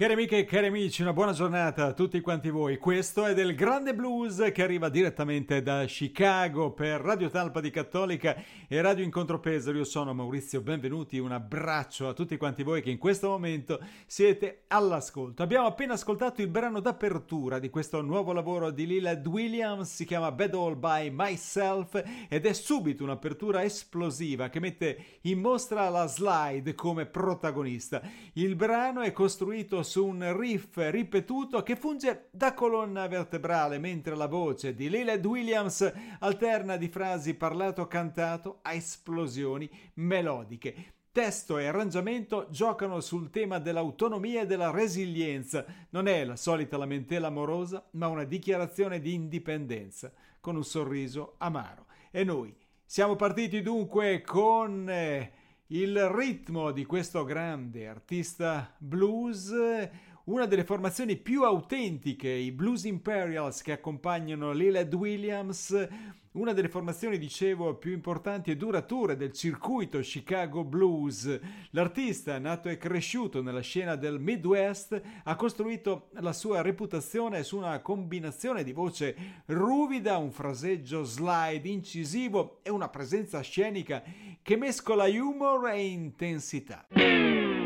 Cari amiche e cari amici, una buona giornata a tutti quanti voi. Questo è del Grande Blues che arriva direttamente da Chicago per Radio Talpa di Cattolica e Radio Incontro Pesaro. Io sono Maurizio, benvenuti, un abbraccio a tutti quanti voi che in questo momento siete all'ascolto. Abbiamo appena ascoltato il brano d'apertura di questo nuovo lavoro di Lillard Williams, si chiama Bad All By Myself ed è subito un'apertura esplosiva che mette in mostra la slide come protagonista. Il brano è costruito su un riff ripetuto che funge da colonna vertebrale, mentre la voce di Lillard Williams alterna di frasi parlato-cantato a esplosioni melodiche. Testo e arrangiamento giocano sul tema dell'autonomia e della resilienza. Non è la solita lamentela amorosa, ma una dichiarazione di indipendenza, con un sorriso amaro. E noi siamo partiti dunque con il ritmo di questo grande artista blues, una delle formazioni più autentiche, i Blues Imperials che accompagnano Lillard Williams, una delle formazioni, dicevo, più importanti e durature del circuito Chicago Blues. L'artista, nato e cresciuto nella scena del Midwest, ha costruito la sua reputazione su una combinazione di voce ruvida, un fraseggio slide incisivo e una presenza scenica che mescola humor e intensità.